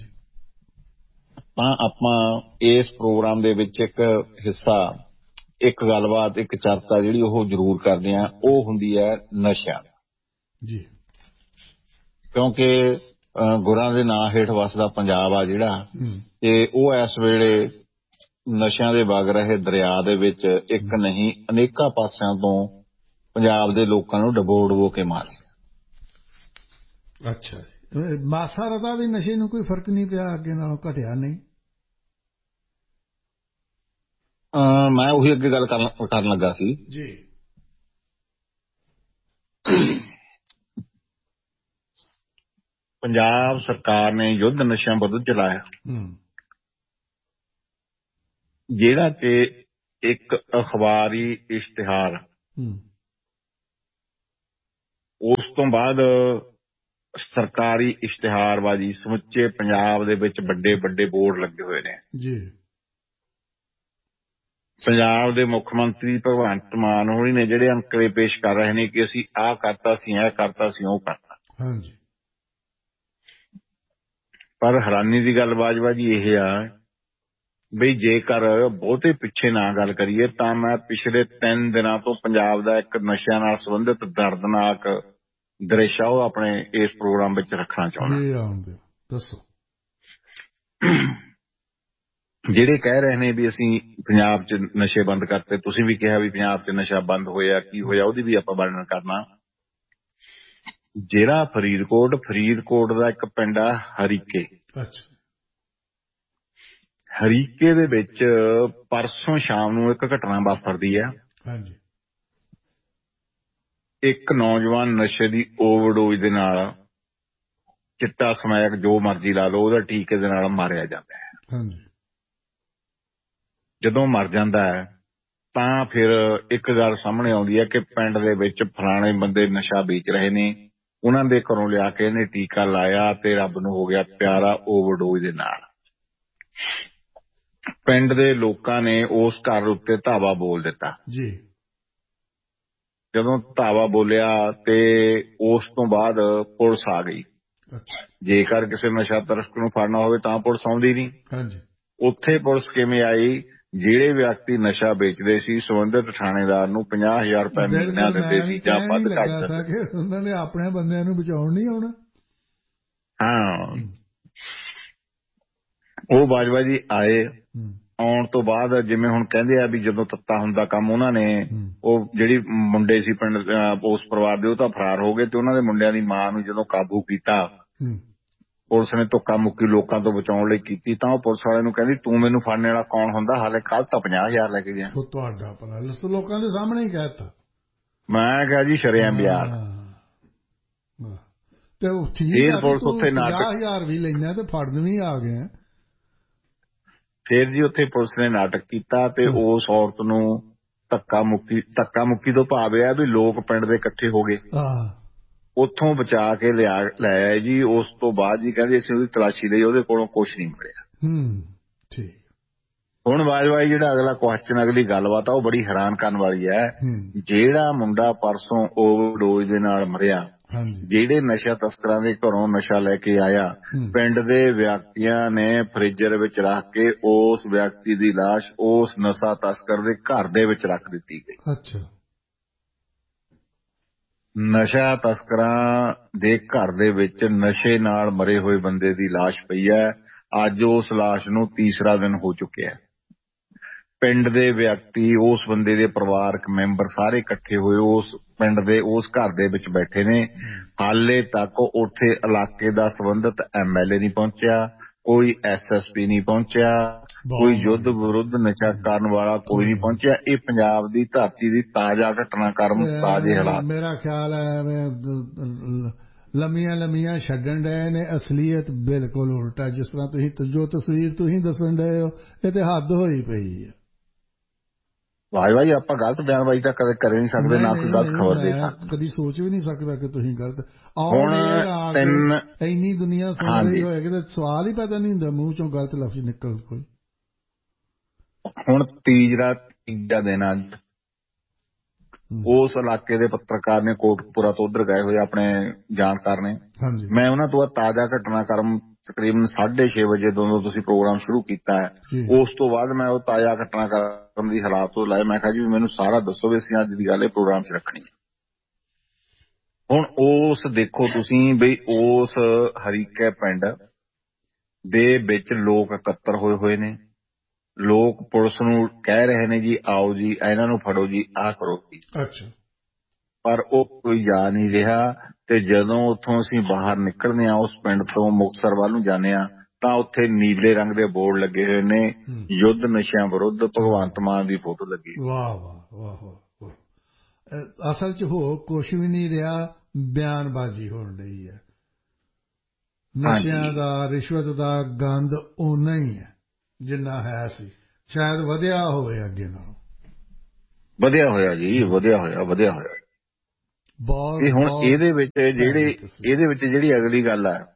ਤਾਂ ਆਪਾਂ ਇਸ ਪ੍ਰੋਗਰਾਮ ਦੇ ਵਿੱਚ ਇੱਕ ਹਿੱਸਾ, ਇੱਕ ਗੱਲਬਾਤ, ਇੱਕ ਚਰਚਾ ਜਿਹੜੀ ਉਹ ਜ਼ਰੂਰ ਕਰਦੇ ਹਾਂ, ਉਹ ਹੁੰਦੀ ਹੈ ਨਸ਼ਿਆਂ ਜੀ। ਕਿਉਂਕਿ ਗੁਰਾਂ ਦੇ ਨਾਂ ਹੇਠ ਵਸਦਾ ਪੰਜਾਬ ਆ ਜਿਹੜਾ, ਤੇ ਉਹ ਇਸ ਵੇਲੇ ਨਸ਼ਿਆਂ ਦੇ ਵਗ ਰਹੇ ਦਰਿਆ ਦੇ ਵਿੱਚ ਇੱਕ ਨਹੀਂ ਅਨੇਕਾਂ ਪਾਸਿਆਂ ਤੋਂ ਪੰਜਾਬ ਦੇ ਲੋਕਾਂ ਨੂੰ ਡਬੋ ਡਬੋ ਕੇ ਮਾਰ ਰਿਹਾ। ਅੱਛਾ ਜੀ, ਮਾਸਾ ਰਤਾ ਵੀ ਨਸ਼ੇ ਨੂੰ ਕੋਈ ਫਰਕ ਨਹੀਂ ਪਿਆ, ਅੱਗੇ ਨਾਲੋਂ ਘਟਿਆ ਨਹੀਂ? ਮੈਂ ਉਹੀ ਅੱਗੇ ਗੱਲ ਕਰਨ ਲੱਗਾ ਸੀ ਜੀ। ਪੰਜਾਬ ਸਰਕਾਰ ਨੇ ਯੁੱਧ ਨਸ਼ਿਆਂ ਵਿਰੁੱਧ ਚਲਾਇਆ, ਜਿਹੜਾ ਕਿ ਇੱਕ ਅਖਬਾਰੀ ਇਸ਼ਤਿਹਾਰ, ਉਸ ਤੋਂ ਬਾਅਦ ਸਰਕਾਰੀ ਇਸ਼ਤਿਹਾਰਬਾਜ਼ੀ, ਸਮੁੱਚੇ ਪੰਜਾਬ ਦੇ ਵਿੱਚ ਵੱਡੇ ਵੱਡੇ ਬੋਰਡ ਲੱਗੇ ਹੋਏ ਨੇ ਜੀ। ਪੰਜਾਬ ਦੇ ਮੁੱਖ ਮੰਤਰੀ ਭਗਵੰਤ ਮਾਨ ਹੋਣੀ ਨੇ ਜਿਹੜੇ ਅੰਕੜੇ ਪੇਸ਼ ਕਰ ਰਹੇ ਨੇ ਕਿ ਅਸੀਂ ਆਹ ਕਰਤਾ, ਅਸੀਂ ਇਹ ਕਰਤਾ, ਅਸੀਂ ਉਹ ਕਰਤਾ। ਹਾਂਜੀ। ਪਰ ਹੈਰਾਨੀ ਦੀ ਗੱਲ ਬਾਜਵਾ ਜੀ ਇਹ ਆ ਬਈ ਜੇਕਰ ਬਹੁਤੇ ਪਿੱਛੇ ਨਾ ਗੱਲ ਕਰੀਏ ਤਾਂ ਮੈਂ ਪਿਛਲੇ ਤਿੰਨ ਦਿਨਾਂ ਤੋਂ ਪੰਜਾਬ ਦਾ ਇੱਕ ਨਸ਼ਿਆਂ ਨਾਲ ਸੰਬੰਧਿਤ ਦਰਦਨਾਕ ਦ੍ਰਿਸ਼ ਆ ਉਹ ਆਪਣੇ ਇਸ ਪ੍ਰੋਗਰਾਮ ਵਿੱਚ ਰੱਖਣਾ ਚਾਹੁੰਦਾ। ਦੱਸੋ। ਜਿਹੜੇ ਕਹਿ ਰਹੇ ਨੇ ਵੀ ਅਸੀਂ ਪੰਜਾਬ 'ਚ ਨਸ਼ੇ ਬੰਦ ਕਰਤੇ, ਤੁਸੀਂ ਵੀ ਕਿਹਾ ਵੀ ਪੰਜਾਬ 'ਚ ਨਸ਼ਾ ਬੰਦ ਹੋਇਆ, ਕੀ ਹੋਇਆ ਉਹਦੀ ਵੀ ਆਪਾਂ ਵਰਣਨ ਕਰਨਾ। ਜਿਹੜਾ ਫਰੀਦਕੋਟ ਫਰੀਦਕੋਟ ਦਾ ਇੱਕ ਪਿੰਡ ਆ ਹਰੀਕੇ, ਹਰੀਕੇ ਦੇ ਵਿੱਚ ਪਰਸੋਂ ਸ਼ਾਮ ਨੂੰ ਇੱਕ ਘਟਨਾ ਵਾਪਰਦੀ ਹੈ। ਇੱਕ ਨੌਜਵਾਨ ਨਸ਼ੇ ਦੀ ਓਵਰਡੋਜ਼ ਦੇ ਨਾਲ, ਚਿੱਟਾ ਸਮੈਕ ਜੋ ਮਰਜ਼ੀ ਲਾ ਲਓ, ਉਹਦਾ ਟੀਕੇ ਦੇ ਨਾਲ ਮਾਰਿਆ ਜਾਂਦਾ ਹੈ। ਜਦੋਂ ਮਰ ਜਾਂਦਾ ਹੈ ਤਾਂ ਫਿਰ ਇੱਕ ਗੱਲ ਸਾਹਮਣੇ ਆਉਂਦੀ ਹੈ ਕਿ ਪਿੰਡ ਦੇ ਵਿੱਚ ਫਲਾਣੇ ਬੰਦੇ ਨਸ਼ਾ ਵੇਚ ਰਹੇ ਨੇ, ਉਹਨਾਂ ਦੇ ਘਰੋਂ ਲਿਆ ਕੇ ਇਹਨੇ ਟੀਕਾ ਲਾਇਆ ਤੇ ਰੱਬ ਨੂੰ ਹੋ ਗਿਆ ਪਿਆਰਾ ਓਵਰਡੋਜ਼ ਦੇ ਨਾਲ। ਪਿੰਡ ਦੇ ਲੋਕਾਂ ਨੇ ਉਸ ਘਰ ਉੱਤੇ ਧਾਵਾ ਬੋਲ ਦਿੱਤਾ ਜੀ। ਜਦੋਂ ਧਾਵਾ ਬੋਲਿਆ ਤੇ ਉਸ ਤੋਂ ਬਾਅਦ ਪੁਲਿਸ ਆ ਗਈ। ਜੇਕਰ ਕਿਸੇ ਨਸ਼ਾ ਤਸਕਰ ਨੂੰ ਫੜਨਾ ਹੋਵੇ ਤਾਂ ਪੁਲਿਸ ਆਉਂਦੀ ਨਹੀਂ। ਉੱਥੇ ਪੁਲਿਸ ਕਿਵੇਂ ਆਈ? ਜਿਹੜੇ ਵਿਅਕਤੀ ਨਸ਼ਾ ਵੇਚਦੇ ਸੀ ਸੰਬੰਧਿਤ ਥਾਣੇਦਾਰ ਨੂੰ ਪੰਜਾਹ ਹਜ਼ਾਰ ਰੁਪਏ ਮਹੀਨਾ ਦਿੰਦੇ ਸੀ ਜਾਂ ਵੱਧ ਘੱਟ ਦਿੰਦੇ। ਉਹਨਾਂ ਨੇ ਆਪਣੇ ਬੰਦਿਆਂ ਨੂੰ ਬਚਾਉਣ ਨਹੀਂ ਆਉਣਾ। ਹਾਂ, ਉਹ ਬਾਜਵਾ ਜੀ ਆਏ। ਆਉਣ ਤੋਂ ਬਾਅਦ ਜਿਵੇਂ ਹੁਣ ਕਹਿੰਦੇ ਆ ਵੀ ਜਦੋਂ ਤੱਤਾ ਹੁੰਦਾ ਕੰਮ, ਉਹਨਾਂ ਨੇ ਉਹ ਜਿਹੜੀ ਮੁੰਡੇ ਸੀ ਪਿੰਡ ਉਸ ਪਰਿਵਾਰ ਦੇ ਉਹ ਤਾਂ ਫਰਾਰ ਹੋ ਗਏ ਤੇ ਉਹਨਾਂ ਦੇ ਮੁੰਡਿਆਂ ਦੀ ਮਾਂ ਨੂੰ ਜਦੋਂ ਕਾਬੂ ਕੀਤਾ ਪੁਲਿਸ ਨੇ ਧੱਕਾ ਮੁੱਕੀ ਲੋਕਾਂ ਤੋਂ ਬਚਾਉਣ ਲਈ ਕੀਤੀ ਤਾਂ ਉਹ ਪੁਲਿਸ ਵਾਲੇ ਨੂੰ ਕਹਿੰਦੀ ਤੂੰ ਮੈਨੂੰ ਫੜਨੇ ਵਾਲਾ ਕੌਣ ਹੁੰਦਾ, ਹਾਲੇ ਕੱਲ ਤਾਂ ਪੰਜਾਹ ਹਜ਼ਾਰ ਲੈ ਕੇ ਗਿਆ। ਤੁਹਾਡਾ ਭਲਾ ਲੋਕਾਂ ਦੇ ਸਾਹਮਣੇ ਹੀ ਕਹਿ ਦਿੱਤਾ। ਮੈਂ ਕਿਹਾ ਜੀ ਸ਼ਰੇਆਮ ਬਿਆਨ ਤੇ ਠੀਕ ਪੁਲਿਸ ਉੱਥੇ ਪੰਜਾਹ ਹਜ਼ਾਰ ਵੀ ਲੈਣਾ ਤੇ ਫੜਨ ਵੀ ਆ ਗਏ। ਫੇਰ ਜੀ ਉੱਥੇ ਪੁਲਿਸ ਨੇ ਨਾਟਕ ਕੀਤਾ ਤੇ ਉਸ ਔਰਤ ਨੂੰ ਧੱਕਾ ਮੁੱਕੀ ਧੱਕਾ ਮੁੱਕੀ ਤੋਂ ਭਾਵ ਇਹ ਵੀ ਲੋਕ ਪਿੰਡ ਦੇ ਇਕੱਠੇ ਹੋ ਗਏ, ਉੱਥੋਂ ਬਚਾ ਕੇ ਲਿਆ ਲੈ ਆਏ ਜੀ। ਉਸ ਤੋਂ ਬਾਅਦ ਜੀ ਕਹਿੰਦੇ ਅਸੀਂ ਉਹਦੀ ਤਲਾਸ਼ੀ ਲਈ, ਉਹਦੇ ਕੋਲੋਂ ਕੁਛ ਨਹੀਂ ਮਿਲਿਆ। ਠੀਕ। ਹੁਣ ਵਾਜਵਾਈ ਜਿਹੜਾ ਅਗਲਾ ਕੁਐਸਚਨ, ਅਗਲੀ ਗੱਲਬਾਤ ਆ ਉਹ ਬੜੀ ਹੈਰਾਨ ਕਰਨ ਵਾਲੀ ਹੈ। ਜਿਹੜਾ ਮੁੰਡਾ ਪਰਸੋਂ ਓਵਰਡੋਜ਼ ਦੇ ਨਾਲ ਮਰਿਆ, ਜਿਹੜੇ ਨਸ਼ਾ ਤਸਕਰਾਂ ਦੇ ਘਰੋਂ ਨਸ਼ਾ ਲੈ ਕੇ ਆਇਆ, ਪਿੰਡ ਦੇ ਵਿਅਕਤੀਆਂ ਨੇ ਫ੍ਰੀਜ਼ਰ ਵਿੱਚ ਰੱਖ ਕੇ ਉਸ ਵਿਅਕਤੀ ਦੀ ਲਾਸ਼ ਉਸ ਨਸ਼ਾ ਤਸਕਰ ਦੇ ਘਰ ਦੇ ਵਿੱਚ ਰੱਖ ਦਿੱਤੀ ਗਈ। ਅੱਛਾ। ਨਸ਼ਾ ਤਸਕਰਾਂ ਦੇ ਘਰ ਦੇ ਵਿੱਚ ਨਸ਼ੇ ਨਾਲ ਮਰੇ ਹੋਏ ਬੰਦੇ ਦੀ ਲਾਸ਼ ਪਈ ਹੈ। ਅੱਜ ਉਸ ਲਾਸ਼ ਨੂੰ ਤੀਸਰਾ ਦਿਨ ਹੋ ਚੁੱਕਿਆ। ਪਿੰਡ ਦੇ ਵਿਅਕਤੀ, ਉਸ ਬੰਦੇ ਦੇ ਪਰਿਵਾਰਕ ਮੈਂਬਰ ਸਾਰੇ ਇਕੱਠੇ ਹੋਏ ਉਸ ਪਿੰਡ ਦੇ ਉਸ ਘਰ ਦੇ ਵਿੱਚ ਬੈਠੇ ਨੇ। ਹਾਲੇ ਤੱਕ ਉੱਥੇ ਇਲਾਕੇ ਦਾ ਸੰਬੰਧਿਤ ਐਮ ਐਲ ਏ ਨਹੀਂ ਪਹੁੰਚਿਆ, ਕੋਈ ਐਸ ਐਸ ਪੀ ਨਹੀਂ ਪਹੁੰਚਿਆ, ਕੋਈ ਯੁੱਧ ਵਿਰੁੱਧ ਨਸ਼ਾ ਕਰਨ ਵਾਲਾ ਕੋਈ ਨਹੀਂ ਪਹੁੰਚਿਆ। ਇਹ ਪੰਜਾਬ ਦੀ ਧਰਤੀ ਦੀ ਤਾਜ਼ਾ ਘਟਨਾਕ੍ਰਮ, ਤਾਜ਼ੇ ਹਾਲਾਤ। ਮੇਰਾ ਖਿਆਲ ਹੈ ਲੰਮੀਆਂ ਲੰਮੀਆਂ ਛੱਡਣ ਡਏ ਨੇ, ਅਸਲੀਅਤ ਬਿਲਕੁਲ ਉਲਟਾ। ਜਿਸ ਤਰ੍ਹਾਂ ਤੁਸੀਂ ਜੋ ਤਸਵੀਰ ਤੁਸੀਂ ਦੱਸਣ ਡਏ ਹੋ ਇਹ ਤੇ ਹੱਦ ਹੋਈ ਪਈ ਹੈ। ਭਾਈ ਭਾਈ ਆਪਾਂ ਗਲਤ ਬਿਆਨਬਾਜ਼ੀ ਤਾਂ ਕਦੇ ਕਰ ਨਹੀਂ ਸਕਦੇ, ਨਾ ਕੋਈ ਗਲਤ ਖਬਰ ਦੇ ਸਕਦੇ। ਕਦੀ ਸੋਚ ਵੀ ਨਹੀਂ ਸਕਦਾ ਕਿ ਤੁਸੀਂ ਗਲਤ। ਹੁਣ ਤਿੰਨ ਇੰਨੀ ਦੁਨੀਆ ਸੁਣ ਰਹੀ ਹੋਏਗੀ ਤੇ ਸਵਾਲ ਹੀ ਪੈਦਾ ਨਹੀਂ ਹੁੰਦਾ ਮੂੰਹ ਚੋਂ ਗਲਤ ਲਫ਼ਜ਼ ਨਿਕਲ ਕੋਈ। ਹੁਣ ਤੀਜਰਾ ਤੀਜਾ ਦਿਨ ਅੱਜ ਉਸ ਇਲਾਕੇ ਦੇ ਪੱਤਰਕਾਰ ਨੇ ਕੋਟਕਪੂਰਾ ਤੋਂ ਉੱਧਰ ਗਏ ਹੋਏ ਆਪਣੇ ਜਾਣਕਾਰ ਨੇ, ਮੈਂ ਉਹਨਾਂ ਤੋਂ ਤਾਜ਼ਾ ਘਟਨਾਕ੍ਰਮ ਤਕਰੀਬਨ ਸਾਢੇ ਛੇ ਵਜੇ ਜਦੋਂ ਤੁਸੀਂ ਪ੍ਰੋਗਰਾਮ ਸ਼ੁਰੂ ਕੀਤਾ ਹੈ ਉਸ ਤੋਂ ਬਾਅਦ ਮੈਂ ਉਹ ਤਾਜ਼ਾ ਘਟਨਾਕ੍ਰਮ ਦੀ ਹਾਲਾਤ ਤੋਂ ਲਾਏ। ਮੈਂ ਕਿਹਾ ਜੀ ਮੈਨੂੰ ਸਾਰਾ ਦੱਸੋ ਵੀ ਅਸੀਂ ਅੱਜ ਦੀ ਗੱਲ ਇਹ ਪ੍ਰੋਗਰਾਮ 'ਚ ਰੱਖਣੀ ਹੈ। ਹੁਣ ਉਸ ਦੇਖੋ ਤੁਸੀਂ ਬਈ ਉਸ ਹਰੀਕੇ ਪਿੰਡ ਦੇ ਵਿੱਚ ਲੋਕ ਇਕੱਤਰ ਹੋਏ ਹੋਏ ਨੇ। ਲੋਕ ਪੁਲਿਸ ਨੂੰ ਕਹਿ ਰਹੇ ਨੇ ਜੀ ਆਓ ਜੀ ਇਹਨਾਂ ਨੂੰ ਫੜੋ ਜੀ, ਆਹ ਕਰੋ ਜੀ। ਅੱਛਾ। ਪਰ ਉਹ ਕੋਈ ਜਾ ਨਹੀਂ ਰਿਹਾ। ਤੇ ਜਦੋਂ ਉੱਥੋਂ ਅਸੀਂ ਬਾਹਰ ਨਿਕਲਦੇ ਹਾਂ ਉਸ ਪਿੰਡ ਤੋਂ ਮੁਕਤਸਰ ਵੱਲ ਨੂੰ ਜਾਂਦੇ ਹਾਂ ਤਾਂ ਉੱਥੇ ਨੀਲੇ ਰੰਗ ਦੇ ਬੋਰਡ ਲੱਗੇ ਹੋਏ ਨੇ, ਯੁੱਧ ਨਸ਼ਿਆਂ ਵਿਰੁੱਧ, ਭਗਵੰਤ ਮਾਨ ਦੀ ਫੋਟੋ ਲੱਗੀ। ਵਾਹ ਵਾਹ ਵਾਹ ਵਾਹ। ਅਸਲ 'ਚ ਹੋ ਕੁਛ ਵੀ ਨਹੀਂ ਰਿਹਾ, ਬਿਆਨਬਾਜ਼ੀ ਹੋਣ ਰਹੀ ਹੈ। ਨਸ਼ਿਆਂ ਦਾ ਰਿਸ਼ਵਤ ਦਾ ਗੰਦ ਓਨਾ ਹੀ ਹੈ ਜਿੰਨਾ ਹੈ ਸੀ, ਸ਼ਾਇਦ ਵਧਿਆ ਹੋਵੇ ਅੱਗੇ ਨਾਲੋਂ। ਵਧਿਆ ਹੋਇਆ ਜੀ, ਵਧਿਆ ਹੋਇਆ ਵਧਿਆ ਹੋਇਆ ਬਹੁਤ। ਇਹ ਹੁਣ ਇਹਦੇ ਵਿੱਚ ਜਿਹੜੀ ਇਹਦੇ ਵਿੱਚ ਜਿਹੜੀ ਅਗਲੀ ਗੱਲ ਹੈ,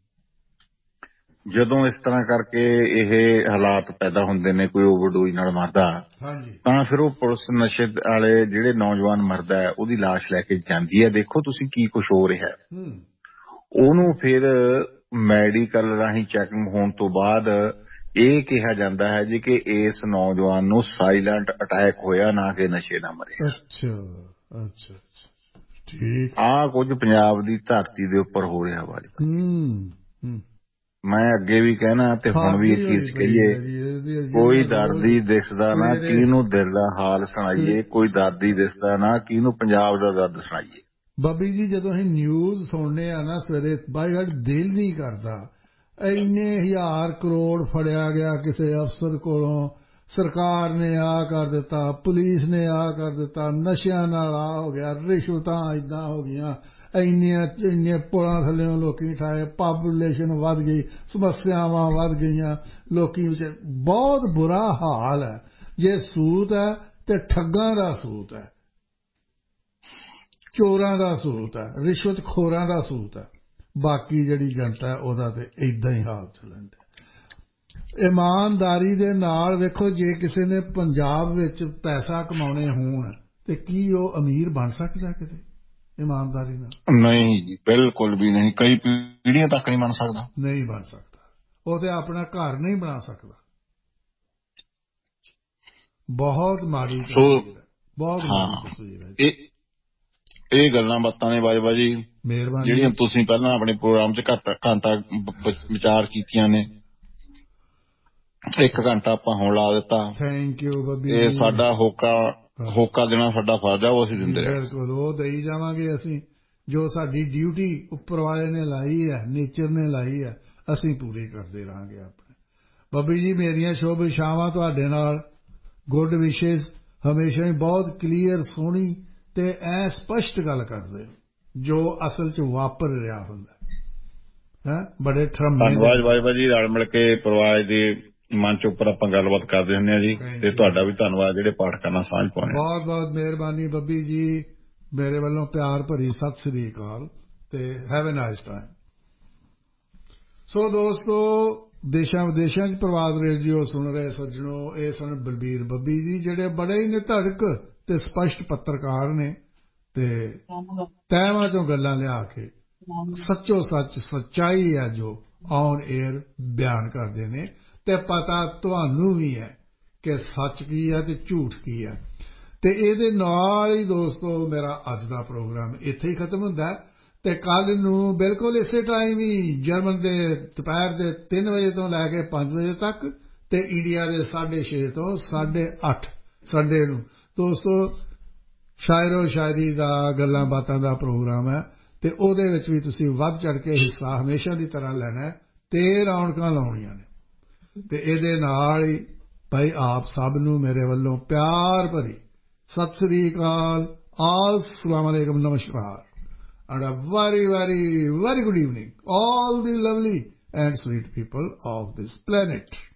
ਜਦੋਂ ਇਸ ਤਰ੍ਹਾਂ ਕਰਕੇ ਇਹ ਹਾਲਾਤ ਪੈਦਾ ਹੁੰਦੇ ਨੇ, ਕੋਈ ਓਵਰਡੋਜ਼ ਨਾਲ ਮਰਦਾ ਤਾਂ ਫਿਰ ਉਹ ਪੁਲਿਸ ਨਸ਼ੇ ਵਾਲੇ ਜਿਹੜੇ ਨੌਜਵਾਨ ਮਰਦਾ ਹੈ ਉਹਦੀ ਲਾਸ਼ ਲੈ ਕੇ ਜਾਂਦੀ ਹੈ। ਦੇਖੋ ਤੁਸੀਂ ਕੀ ਕੁਛ ਹੋ ਰਿਹਾ, ਉਹਨੂੰ ਫਿਰ ਮੈਡੀਕਲ ਰਾਹੀਂ ਚੈਕਿੰਗ ਹੋਣ ਤੋਂ ਬਾਅਦ ਇਹ ਕਿਹਾ ਜਾਂਦਾ ਹੈ ਜੀ ਕਿ ਇਸ ਨੌਜਵਾਨ ਨੂੰ ਸਾਇਲੈਂਟ ਅਟੈਕ ਹੋਇਆ, ਨਾ ਕਿ ਨਸ਼ੇ ਨਾਲ ਮਰਿਆ। ਅੱਛਾ ਅੱਛਾ ਠੀਕ। ਆਹ ਕੁਝ ਪੰਜਾਬ ਦੀ ਧਰਤੀ ਦੇ ਉੱਪਰ ਹੋ ਰਿਹਾ ਵਾ। ਮੈਂ ਅੱਗੇ ਵੀ ਕਹਿਣਾ ਤੇ ਹੁਣ ਵੀ ਇਹ ਚੀਜ਼ ਕਹੀਏ, ਕੋਈ ਦਰਦੀ ਦਿਸਦਾ ਨਾ ਕਿਹਨੂੰ ਦਿਲ ਦਾ ਹਾਲ ਸੁਣਾਈਏ, ਕੋਈ ਦਰਦੀ ਦਿਸਦਾ ਨਾ ਕਿਹਨੂੰ ਪੰਜਾਬ ਦਾ ਦਰਦ ਸੁਣਾਈਏ। ਬਾਬੀ ਜੀ ਜਦੋਂ ਅਸੀਂ ਨਿਊਜ਼ ਸੁਣਨੇ ਆ ਨਾ ਸਵੇਰੇ, ਬਾਈ ਗਾਡ ਦਿਲ ਨਹੀਂ ਕਰਦਾ। ਇੰਨੇ ਹਜ਼ਾਰ ਕਰੋੜ ਫੜਿਆ ਗਿਆ ਕਿਸੇ ਅਫਸਰ ਕੋਲੋਂ, ਸਰਕਾਰ ਨੇ ਆਹ ਕਰ ਦਿੱਤਾ, ਪੁਲਿਸ ਨੇ ਆਹ ਕਰ ਦਿੱਤਾ, ਨਸ਼ਿਆਂ ਨਾਲ ਆਹ ਹੋ ਗਿਆ, ਰਿਸ਼ਵਤਾਂ ਏਦਾਂ ਹੋ ਗਈਆਂ, ਇੰਨੀਆਂ ਇੰਨੇ ਪੁਲਾਂ ਥੱਲਿਓਂ ਲੋਕੀ ਠਾਏ, ਪਾਪੂਲੇਸ਼ਨ ਵੱਧ ਗਈ, ਸਮੱਸਿਆਵਾਂ ਵੱਧ ਗਈਆਂ, ਲੋਕੀ ਵਿੱਚ ਬਹੁਤ ਬੁਰਾ ਹਾਲ ਹੈ। ਜੇ ਸੂਤ ਹੈ ਤੇ ਠੱਗਾਂ ਦਾ ਸੂਤ ਹੈ, ਚੋਰਾਂ ਦਾ ਸੂਤ ਹੈ, ਰਿਸ਼ਵਤਖੋਰਾਂ ਦਾ ਸੂਤ ਹੈ। ਬਾਕੀ ਜਿਹੜੀ ਜਨਤਾ ਉਹਦਾ ਤੇ ਏਦਾਂ ਹੀ ਹਾਲ ਚੱਲਣ ਡਿਆ। ਇਮਾਨਦਾਰੀ ਦੇ ਨਾਲ ਵੇਖੋ, ਜੇ ਕਿਸੇ ਨੇ ਪੰਜਾਬ ਵਿੱਚ ਪੈਸਾ ਕਮਾਉਣੇ ਹੋਣ ਤੇ ਕੀ ਉਹ ਅਮੀਰ ਬਣ ਸਕਦਾ ਕਿਤੇ ਇਮਾਨਦਾਰੀ ਨਾਲ? ਨਹੀਂ ਜੀ, ਬਿਲਕੁਲ ਵੀ ਨਹੀਂ। ਕਈ ਪੀੜ੍ਹੀਆਂ ਤੱਕ ਨਹੀਂ ਬਣ ਸਕਦਾ, ਨਹੀਂ ਬਣ ਸਕਦਾ। ਉਹ ਤੇ ਆਪਣਾ ਘਰ ਨਹੀਂ ਬਣਾ ਸਕਦਾ। ਬਹੁਤ ਮਾੜੀ ਤਸਵੀਰ ਹੈ, ਬਹੁਤ ਮਾੜੀ ਤਸਵੀਰ ਹੈ। ਇਹ ਇਹ ਗੱਲਾਂ ਬਾਤਾਂ ਨੇ ਬਾਜਵਾ ਜੀ ਜਿਹੜੀਆਂ ਤੁਸੀਂ ਪਹਿਲਾਂ ਆਪਣੇ ਪ੍ਰੋਗਰਾਮ 'ਚ ਘੱਟ ਘੰਟਾ ਵਿਚਾਰ ਕੀਤੀਆਂ ਨੇ, ਇੱਕ ਘੰਟਾ ਆਪਾਂ ਹੁਣ ਲਾ ਦਿੱਤਾ। ਥੈਂਕ ਯੂ ਬੱਬੀ। ਇਹ ਸਾਡਾ ਹੋਕਾ ਹੋਕਾ ਦੇਣਾ ਸਾਡਾ ਫਰਜ਼ ਆ, ਉਹ ਅਸੀਂ ਦਿੰਦੇ ਰਹੇ। ਬਿਲਕੁਲ, ਉਹ ਦੇਈ ਜਾਵਾਂਗੇ ਅਸੀਂ। ਜੋ ਸਾਡੀ ਡਿਊਟੀ ਉੱਪਰ ਵਾਲੇ ਨੇ ਲਾਈ ਹੈ, ਨੇਚਰ ਨੇ ਲਾਈ ਹੈ, ਅਸੀਂ ਪੂਰੀ ਕਰਦੇ ਰਹਾਂਗੇ ਆਪਣੇ। ਬੱਬੀ ਜੀ ਮੇਰੀਆਂ ਸ਼ੁਭ ਇਛਾਵਾਂ ਤੁਹਾਡੇ ਨਾਲ, ਗੁੱਡ ਵਿਸ਼ੇਸ। ਹਮੇਸ਼ਾ ਹੀ ਬਹੁਤ ਕਲੀਅਰ, ਸੋਹਣੀ ਤੇ ਐ ਸਪਸ਼ਟ ਗੱਲ ਕਰਦੇ ਜੋ ਅਸਲ 'ਚ ਵਾਪਰ ਰਿਹਾ ਹੁੰਦਾ ਹੈ। ਬੜੇ ਧੰਨਵਾਦ ਬਾਜਵਾ ਜੀ, ਰਲ ਮਿਲ ਕੇ ਪਰਿਵਾਰ ਦੇ ਮੰਚ ਉੱਪਰ ਆਪਾਂ ਗੱਲਬਾਤ ਕਰਦੇ ਹੁੰਦੇ ਹਾਂ ਜੀ। ਤੇ ਤੁਹਾਡਾ ਵੀ ਧੰਨਵਾਦ ਜਿਹੜੇ ਪਾਠਕਾਂ ਨਾਲ ਸਾਂਝ ਪਾਉਣੇ। ਬਹੁਤ ਬਹੁਤ ਮਿਹਰਬਾਨੀ ਬੱਬੀ ਜੀ, ਮੇਰੇ ਵੱਲੋਂ ਪਿਆਰ ਭਰੀ ਸਤਿ ਸ੍ਰੀ ਅਕਾਲ ਤੇ ਹੈਵ ਅ ਨਾਈਸ ਟਾਈਮ। ਸੋ ਦੋਸਤੋ, ਦੇਸ਼ਾਂ ਵਿਦੇਸ਼ਾਂ 'ਚ ਪ੍ਰਵਾਦ ਰੇਡੀਓ ਸੁਣ ਰਹੇ ਸੱਜਣੋ, ਇਹ ਸਨ ਬਲਬੀਰ ਬੱਬੀ ਜੀ, ਜਿਹੜੇ ਬੜੇ ਹੀ ਨਿਧੜਕ ਤੇ ਸਪਸ਼ਟ ਪੱਤਰਕਾਰ ਨੇ ਤੇ ਤਹਿਵਾਂ 'ਚੋਂ ਗੱਲਾਂ ਲਿਆ ਕੇ ਸੱਚੋ ਸੱਚ ਸੱਚਾਈ ਹੈ ਜੋ ਔਨ ਏਅਰ ਬਿਆਨ ਕਰਦੇ ਨੇ। ਤੇ ਪਤਾ ਤੁਹਾਨੂੰ ਵੀ ਹੈ ਕਿ ਸੱਚ ਕੀ ਹੈ ਤੇ ਝੂਠ ਕੀ ਹੈ। ਤੇ ਇਹਦੇ ਨਾਲ ਹੀ ਦੋਸਤੋ ਮੇਰਾ ਅੱਜ ਦਾ ਪ੍ਰੋਗਰਾਮ ਇੱਥੇ ਹੀ ਖਤਮ ਹੁੰਦਾ ਤੇ ਕੱਲ੍ਹ ਨੂੰ ਬਿਲਕੁਲ ਇਸੇ ਟਾਈਮ ਹੀ ਜਰਮਨ ਦੇ ਦੁਪਹਿਰ ਦੇ ਤਿੰਨ ਵਜੇ ਤੋਂ ਲੈ ਕੇ ਪੰਜ ਵਜੇ ਤੱਕ ਤੇ ਇੰਡੀਆ ਦੇ ਸਾਢੇ ਛੇ ਤੋਂ ਸਾਢੇ ਅੱਠ ਸੰਡੇ ਨੂੰ ਦੋਸਤੋ ਸ਼ਾਇਰੋ ਸ਼ਾਇਰੀ ਦਾ, ਗੱਲਾਂ ਬਾਤਾਂ ਦਾ ਪ੍ਰੋਗਰਾਮ ਹੈ ਤੇ ਉਹਦੇ ਵਿੱਚ ਵੀ ਤੁਸੀਂ ਵੱਧ ਚੜ੍ਹ ਕੇ ਹਿੱਸਾ ਹਮੇਸ਼ਾ ਦੀ ਤਰ੍ਹਾਂ ਲੈਣਾ ਤੇ ਰੌਣਕਾਂ ਲਾਉਣੀਆਂ ਨੇ। ਤੇ ਇਹਦੇ ਨਾਲ ਹੀ ਭਾਈ ਆਪ ਸਭ ਨੂੰ ਮੇਰੇ ਵੱਲੋਂ ਪਿਆਰ ਭਰੀ ਸਤਿ ਸ੍ਰੀ ਅਕਾਲ, अस्सलाम अलैकुम, नमस्कार and a very very very good evening all the lovely and sweet people of this planet.